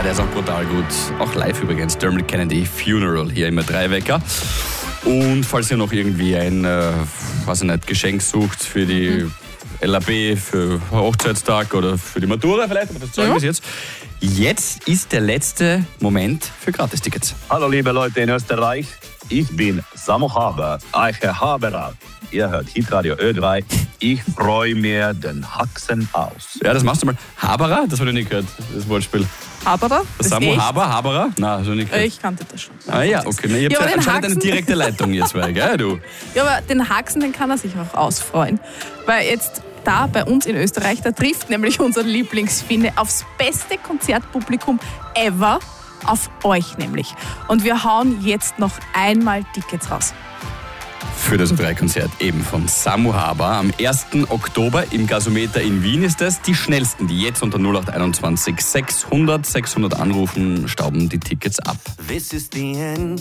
der ist auch brutal gut. Auch live übrigens. Dermot Kennedy Funeral hier im Dreiwecker. Und falls ihr noch irgendwie ein Geschenk sucht für die LAB, für Hochzeitstag oder für die Matura vielleicht, aber das zeigen wir jetzt. Jetzt ist der letzte Moment für Gratistickets. Hallo liebe Leute in Österreich, ich bin Samu Haber, Eiche Haberer. Ihr hört Hitradio Ö3. Ich freue mir den Haxen aus. Ja, das machst du mal. Haberer? Das habe ich nicht gehört, das Wortspiel. Haberer? Samu Haberer? Nein, das habe ich nicht gehört. Ich kannte das schon. Ah ja, okay. Na, ihr habt ja anscheinend eine direkte Leitung, ihr zwei, gell, du? Ja, aber den Haxen, den kann er sich auch ausfreuen. Weil jetzt da bei uns in Österreich, da trifft nämlich unser Lieblingsfinne aufs beste Konzertpublikum ever, auf euch nämlich. Und wir hauen jetzt noch einmal Tickets raus. Für das Freikonzert eben von Samu Haber am 1. Oktober im Gasometer in Wien ist das. Die schnellsten, die jetzt unter 0821 600 anrufen, stauben die Tickets ab. This is the end.